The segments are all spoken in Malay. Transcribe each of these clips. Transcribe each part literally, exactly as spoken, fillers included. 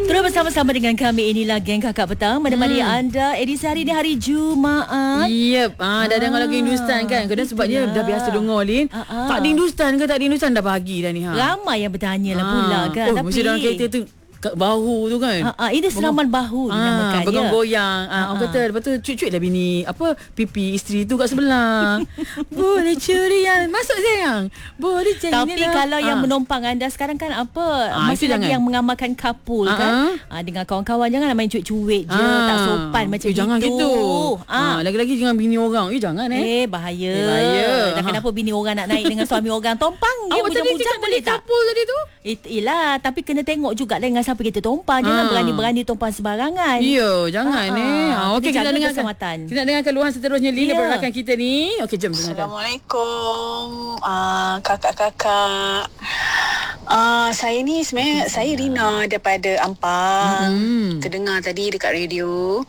Terus bersama-sama dengan kami, inilah Geng Kakak Petang menemani hmm. anda edisi hari ni, hari Jumaat. Yep. Ah, dah ah, dengar lagu Hindustan kan? Kadang sebabnya dah biasa dengar Lin. Ah, ah. Tak ada Hindustan ke tak ada Hindustan dah pagi dah ni ha. Ramai yang bertanya lah ah. pula kan. Oh, tapi mesti dalam kereta tu kat bahu tu kan. Ha, ha, ini selaman bahu dinamakan. Bergoyang-goyang. Ah, orang kata lepas tu cuit-cuit lah bini apa pipi isteri tu kat sebelah. Boleh curian. Masuk sayang. Boleh cari. Tapi lah. kalau ah. yang menumpang anda sekarang kan apa? Ah, masih lagi jangan. yang mengamalkan couple ah, kan. Ah. Ah, dengan kawan-kawan janganlah main cuit-cuit je, ah. tak sopan macam eh, gitu. Jangan gitu. Ah. Ah, lagi-lagi dengan bini orang. Eh jangan eh. Eh bahaya. Eh, bahaya. Dah kenapa bini orang nak naik dengan suami orang tompang? Dia Awak tadi bujang-bujang boleh tak? Couple tadi tu? It, yelah, tapi kena tengok juga dengan siapa kita tumpang. Jangan Ah. berani-berani tumpang sembarangan. Ya, jangan Ah, eh. ah. Ha, okey, kita Kita jaga dengarkan. keselamatan. Kita nak dengar keluhan seterusnya Lin Ya. daripada rakan kita ni. Okey, jom dengarkan. Assalamualaikum uh, kakak-kakak. Uh, saya ni sebenarnya saya Rina daripada Ampang. Mm-hmm. Terdengar tadi dekat radio.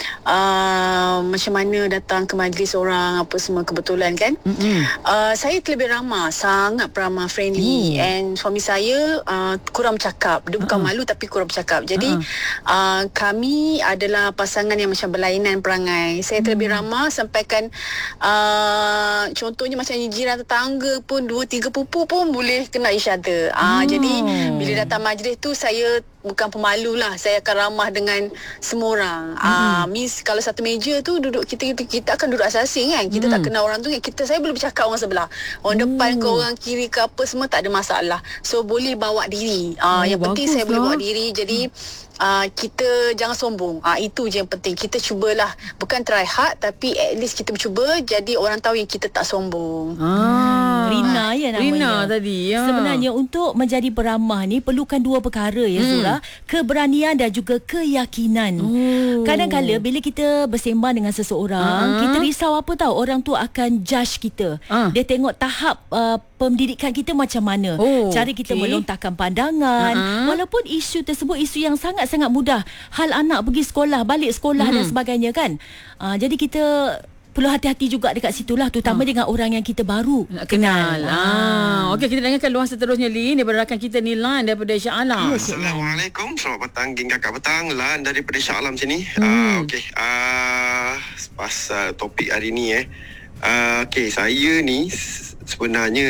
Uh, macam mana datang ke majlis orang apa semua kebetulan kan. Mm-hmm. Uh, saya terlebih ramah, sangat peramah, friendly. Mm. And suami saya uh, kurang bercakap. Dia bukan uh-huh. malu tapi kurang bercakap. Jadi uh-huh. uh, kami adalah pasangan yang macam berlainan perangai. Saya terlebih mm. ramah sampaikan uh, contohnya macam jiran tetangga pun dua tiga pupu pun boleh kena each other. Uh, oh. Jadi bila datang majlis tu saya bukan pemalu lah, saya akan ramah dengan semua orang. Ah, mm. uh, means kalau satu meja tu duduk kita kita, kita akan duduk asing kan. Kita mm. tak kenal orang tu kan. Kita saya boleh bercakap orang sebelah. Orang mm. depan ke orang kiri ke apa semua tak ada masalah. So boleh bawa diri. Ah, uh, oh, yang penting saya lah. boleh bawa diri. Jadi Uh, kita jangan sombong. Ah uh, itu je yang penting. Kita cubalah, bukan try hard tapi at least kita cuba jadi orang tahu yang kita tak sombong. Ah, Rina ya namanya. Rina tadi ya. Sebenarnya untuk menjadi peramah ni perlukan dua perkara ya hmm. Zura, keberanian dan juga keyakinan. Oh. Kadang-kadang bila kita bersembang dengan seseorang, uh-huh. kita risau apa tahu orang tu akan judge kita. Uh. Dia tengok tahap uh, pendidikan kita macam mana. Oh, cara kita okay. melontarkan pandangan. Uh-huh. Walaupun isu tersebut isu yang sangat sangat mudah, hal anak pergi sekolah, balik sekolah hmm. dan sebagainya kan. Uh, jadi kita perlu hati-hati juga dekat situlah, terutama hmm. dengan orang yang kita baru nak kenal. kenal. Ah. Okey, kita dengarkan luahan seterusnya Lin daripada rakan kita ni Lan daripada Shah Alam. Assalamualaikum, selamat petang geng kakak petang. Lan daripada Shah Alam sini. Hmm. Uh, Okey, uh, pasal topik hari ni eh. Uh, Okey, saya ni sebenarnya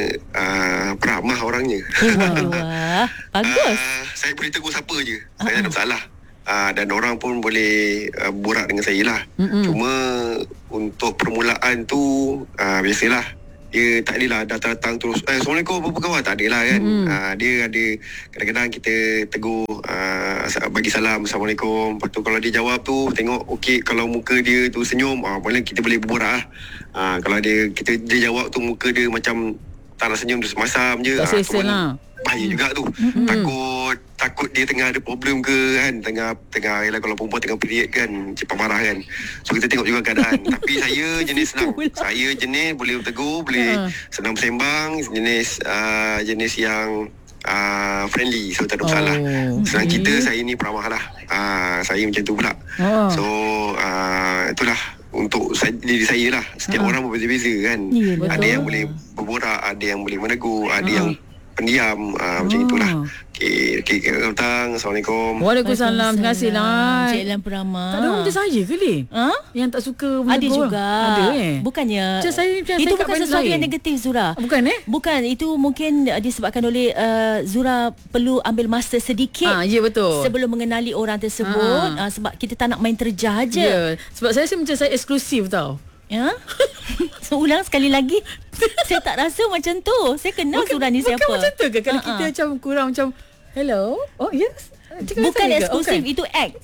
uh, peramah orangnya. Wah, bagus. Uh, saya boleh tegur siapa je. Uh-huh. Saya tak ada masalah. Uh, dan orang pun boleh uh, borak dengan saya lah. Mm-hmm. Cuma untuk permulaan tu uh, biasalah. Dia tak adalah datang-datang terus eh, Assalamualaikum apa khabar, tak adalah kan. Mm-hmm. uh, Dia ada kadang-kadang kita tegur uh, bagi salam Assalamualaikum. Lepas tu kalau dia jawab tu tengok okey, kalau muka dia tu senyum uh, boleh kita boleh berborak lah. uh, Kalau dia kita dia jawab tu muka dia macam tak nak senyum, terus masam je, tak selesa lah. Bahaya juga tu. Mm-hmm. Takut takut dia tengah ada problem ke kan, tengah tengah yalah, kalau perempuan tengah period kan cepat marah kan. So kita tengok juga keadaan. Tapi saya jenis senang. Saya jenis boleh tegur, boleh uh. senang bersembang, jenis uh, jenis yang uh, friendly. So tak ada masalah. Oh, senang okay. Kita saya ni peramah lah. Uh, saya macam tu pula. Oh. So uh, itulah untuk saya, diri saya lah. Setiap uh. orang berbeza-beza kan. Yeah, ada yang boleh berborak, ada yang boleh menegur, ada uh. yang pendiam, uh, oh. macam itulah. Okey, okey, selamat petang. Assalamualaikum. Waalaikumsalam. Terima kasih Lan. Cik Lan peramah. Tak ada orang macam saya ke Lin? Ha? Yang tak suka menegur. Ada juga. Ada eh. Bukannya macam saya, macam itu saya bukan sesuatu lain yang negatif Zura. Bukan eh? Bukan, itu mungkin disebabkan oleh uh, Zura perlu ambil masa sedikit. Ah, ya betul. Sebelum mengenali orang tersebut, ah. uh, sebab kita tak nak main terjah aja. Ya. Sebab saya rasa macam saya eksklusif tau. Ya. So, ulang sekali lagi. Saya tak rasa macam tu. Saya kenal bukan, Zura ni siapa. Bukan macam tu ke? Kalau uh-uh. kita macam kurang macam hello. Oh yes. Cakap bukan eksklusif, okay. Itu act.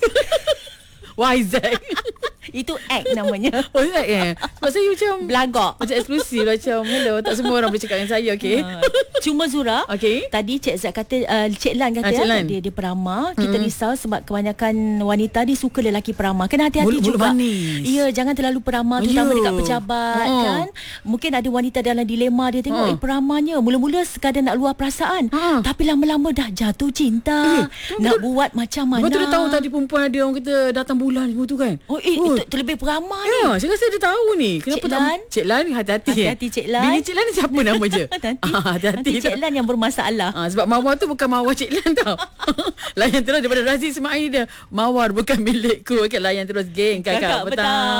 Y Z. Itu act namanya. Oh act eh. Sebab saya macam belagak, macam eksklusif lah, macam hello, tak semua orang boleh cakap dengan saya. Okey. Uh, cuma Zura, okay. Tadi Cik Zat kata uh, Cik Lan kata uh, Cik Lan. dia dia peramah. Kita mm-hmm. risau sebab kebanyakan wanita dia suka lelaki peramah. Kena hati-hati Bul- juga. Ya, jangan terlalu peramah, terutama dekat pejabat uh. kan. Mungkin ada wanita dalam dilema, dia tengok uh. eh peramahnya mula-mula sekadar nak luah perasaan, uh. tapi lama-lama dah jatuh cinta. Eh, nak betul, buat macam mana. Betul tahu tadi perempuan ada orang kata datang bulan semua tu kan. Oh, eh, oh, itu ter- terlebih peramah ni. Ya, saya rasa dia tahu ni. Kenapa Cik tak Lan? Cik Lan ni hati-hati. Hati-hati, eh. Cik Lan. Bini Cik Lan ni siapa nama je? Nanti, Ah, hati-hati. nanti Cik Lan yang bermasalah. Ah, sebab mawar tu bukan mawar Cik Lan tau. Layan terus daripada Razi Ismail dia. Mawar bukan milikku. Okay, layan terus geng kakak, Kakak petang. petang.